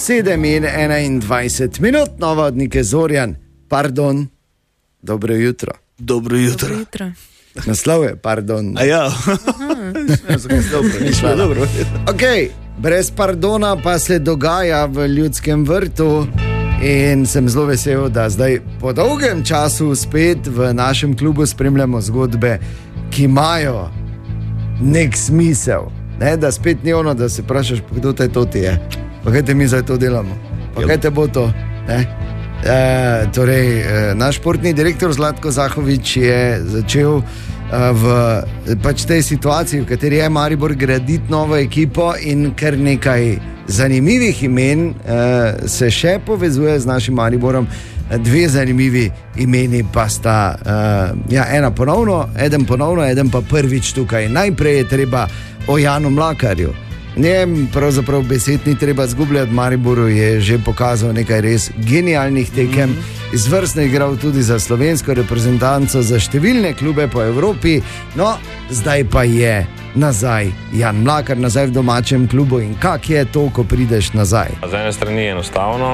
7:21, nova od Nike Zorjan. Pardon, dobro jutro. Dobro jutro. Naslov je, pardon. A ja, dobro. Ok, brez pardona pa se dogaja v Ljudskem vrtu in sem zelo vesel, da zdaj po dolgem času spet v našem klubu spremljamo zgodbe, ki imajo nek smisel. Ne, da spet ni ono, da se vprašaš, kdo te to ti je, pa kaj te mi zdaj to delamo, pa kaj te bo to. Torej, naš športni direktor Zlatko Zahovič je začel v pač tej situaciji, v kateri je Maribor, graditi novo ekipo in kar nekaj zanimivih imen se še povezuje z našim Mariborom. Dve zanimivi imeni pa sta, eden ponovno, eden pa prvič tukaj. Najprej je treba o Janu Mlakarju. Njem pravzaprav besed ni treba zgubljati, Mariboru je že pokazal nekaj res genialnih tekem, izvrstno igral tudi za slovensko reprezentanco, za številne klube po Evropi, no, zdaj pa je nazaj Jan Mlakar, nazaj v domačem klubu. In kak je to, ko prideš nazaj? Z ene strani je enostavno,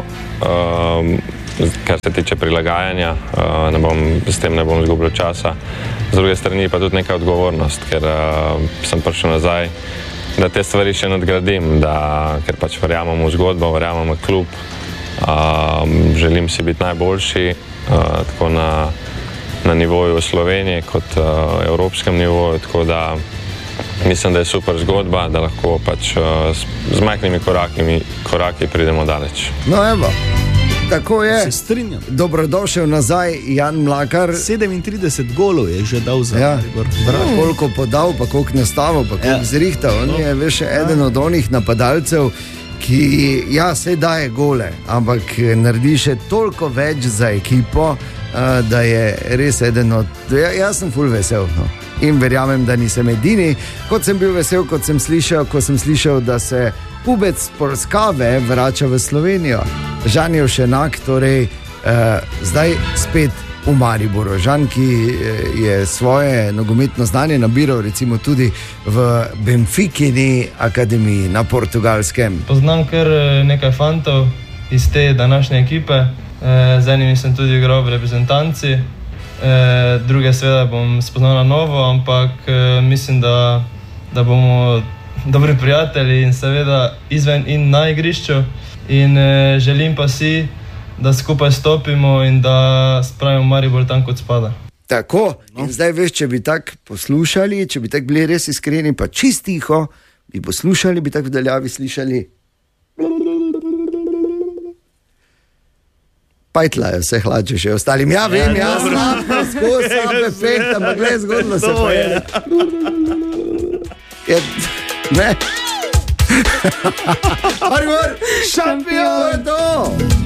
kar se tiče prilagajanja, s tem ne bom izgubljal časa, z druge strani pa tudi neka odgovornost, ker sem prišel nazaj, da te stvari še nadgradim, ker pač verjamem v zgodbo, verjamem v klub, želim si biti najboljši, tako na nivoju Slovenije kot evropskem nivoju, tako da mislim, da je super zgodba, da lahko pač z majhnimi koraki pridemo daleč. No evo, tako je. Se strinjam. Dobrodošel nazaj Jan Mlakar. 37 golov je že dal za Maribor. Koliko podal, pa koliko nastavil, pa koliko zrihtal. On je veš eden od onih napadalcev, ki se daje gole, ampak naredi še toliko več za ekipo, da je res eden od... Jaz sem ful vesel, no. In verjamem, da nisem edini. Kot sem bil vesel, ko sem slišal, da se pubec Polskave vrača v Slovenijo. Žan Jevšenak, torej zdaj spet v Mariboru. Žan, ki je svoje nogometno znanje nabiral recimo tudi v Benfikini akademiji na Portugalskem. Poznam kar nekaj fantov iz te današnje ekipe. Z enimi sem tudi igral v reprezentanci. Druge seveda bom spoznal na novo, ampak mislim, da bomo dobri prijatelji in seveda izven in na igrišču. In želim pa si, da skupaj stopimo in da spravimo Maribor tam, kot spada. Tako, in zdaj veš, če bi tako poslušali, če bi tako bili res iskreni, pa čist tiho, bi poslušali, bi tako v daljavi slišali. Pajtlajo se hlače še ostalim. Ja, vem, skozi sam efekt, ampak gled, zgodno se poje. Ne. Maribor, šampion! To je to!